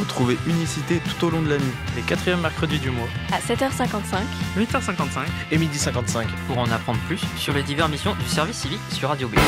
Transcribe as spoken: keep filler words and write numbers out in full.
Retrouvez Unicité tout au long de la nuit. Les quatrièmes mercredis du mois. À sept heures cinquante-cinq. huit heures cinquante-cinq. Et midi cinquante-cinq. Pour en apprendre plus sur les diverses missions du service civique sur Radio B.